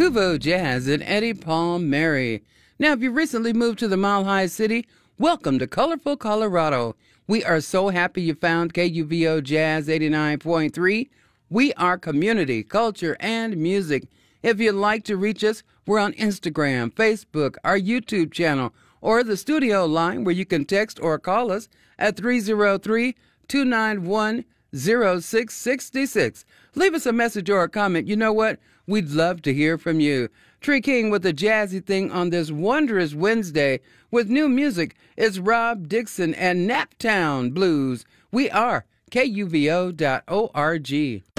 Kuvo Jazz and Eddie Palmieri. Now, if you recently moved to the Mile High City, welcome to colorful Colorado. We are so happy you found KUVO Jazz 89.3. We are community, culture, and music. If you'd like to reach us, we're on Instagram, Facebook, our YouTube channel, or the studio line where you can text or call us at 303-291-0666. Leave us a message or a comment. You know what? We'd love to hear from you. Tree King with a jazzy thing on this wondrous Wednesday with new music is Rob Dixon and Naptown Blues. We are KUVO.org.